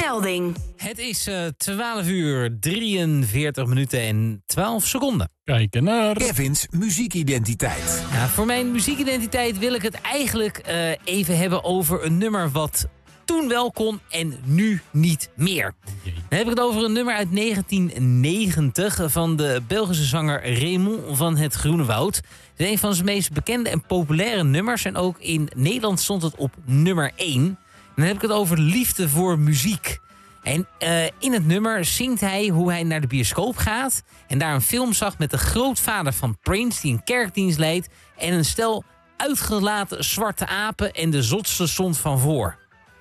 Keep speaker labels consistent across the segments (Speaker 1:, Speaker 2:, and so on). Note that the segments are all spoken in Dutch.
Speaker 1: Melding.
Speaker 2: Het is 12 uur 43 minuten en 12 seconden.
Speaker 3: Kijken naar
Speaker 4: Kevins muziekidentiteit.
Speaker 2: Ja, voor mijn muziekidentiteit wil ik het eigenlijk even hebben over een nummer wat toen wel kon en nu niet meer. Dan heb ik het over een nummer uit 1990 van de Belgische zanger Raymond van het Groene Woud. Het is een van zijn meest bekende en populaire nummers en ook in Nederland stond het op nummer 1. En dan heb ik het over liefde voor muziek. En in het nummer zingt hij hoe hij naar de bioscoop gaat en daar een film zag met de grootvader van Prince die een kerkdienst leidt en een stel uitgelaten zwarte apen en de zotste stond van voor.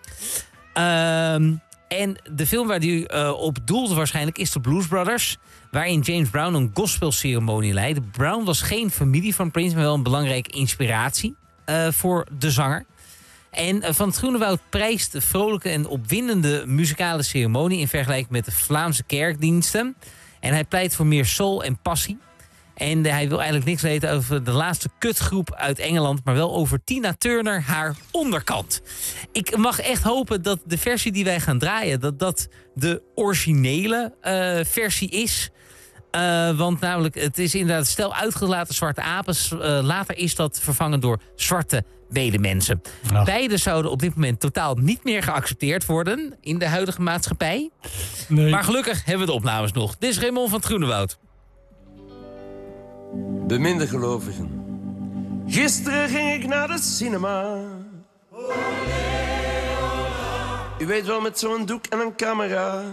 Speaker 2: En de film waar hij op doelde waarschijnlijk is de Blues Brothers, waarin James Brown een gospelceremonie leidde. Brown was geen familie van Prince, maar wel een belangrijke inspiratie voor de zanger. En Van het Groene Woud prijst de vrolijke en opwindende muzikale ceremonie in vergelijking met de Vlaamse kerkdiensten. En hij pleit voor meer soul en passie. En hij wil eigenlijk niks weten over de laatste kutgroep uit Engeland, maar wel over Tina Turner, haar onderkant. Ik mag echt hopen dat de versie die wij gaan draaien, dat de originele versie is. Want namelijk, het is inderdaad stel uitgelaten zwarte apen. Later is dat vervangen door zwarte bedemensen.
Speaker 3: Ach.
Speaker 2: Beide zouden op dit moment totaal niet meer geaccepteerd worden in de huidige maatschappij.
Speaker 3: Nee.
Speaker 2: Maar gelukkig hebben we de opnames nog. Dit is Raymond van het Groene Woud.
Speaker 5: Beminde gelovigen, gisteren ging ik naar de cinema. U weet wel, met zo'n doek en een camera.